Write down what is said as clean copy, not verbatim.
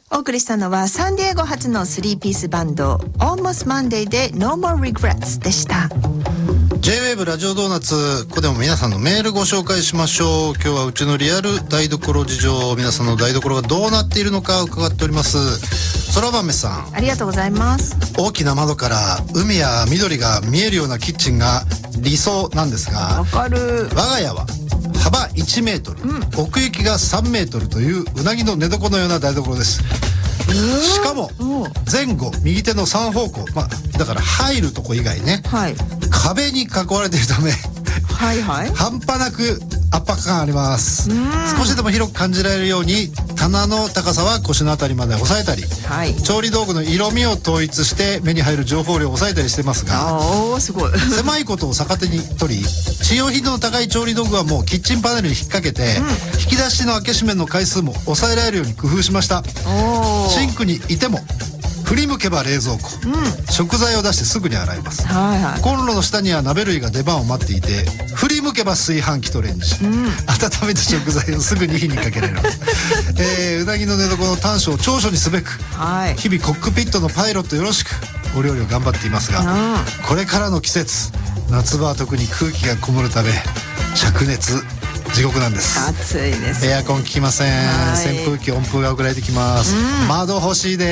お送りしたのはサンディエゴ発の3ピースバンド Almost Monday で No More Regrets でした。 J-WAVE ラジオドーナツ、ここでも皆さんのメールご紹介しましょう。今日はうちのリアル台所事情、皆さんの台所がどうなっているのか伺っております。そら豆さん、 ありがとうございます。 大きな窓から海や緑が見えるようなキッチンが理想なんですが、 わかる。 我が家は幅1メートル、奥行きが3メートルといううなぎの寝床のような台所です。しかも前後右手の3方向、だから入るとこ以外ね、 はい、 壁に囲われているため、 はいはい、 半端なく圧迫感あります。少しでも広く感じられるように棚の高さは腰のあたりまで抑えたり、 はい、 調理道具の色味を統一して目に入る情報量を抑えたりしてますが、 すごい狭いことを逆手に取り、使用頻度の高い調理道具はもうキッチンパネルに引っ掛けて、引き出しの開け閉めの回数も抑えられるように工夫しました。シンクにいても振り向けば冷蔵庫、食材を出してすぐに洗います、コンロの下には鍋類が出番を待っていて、振り向けば炊飯器とレンジ、温めた食材をすぐに火にかけられます。うなぎの寝床の短所を長所にすべく、日々コックピットのパイロットよろしくお料理を頑張っていますが、これからの季節、夏場は特に空気がこもるため灼熱地獄なんです。 暑いです、ね、 エアコン効きません。扇風機温風が送られてきます。窓欲しいです。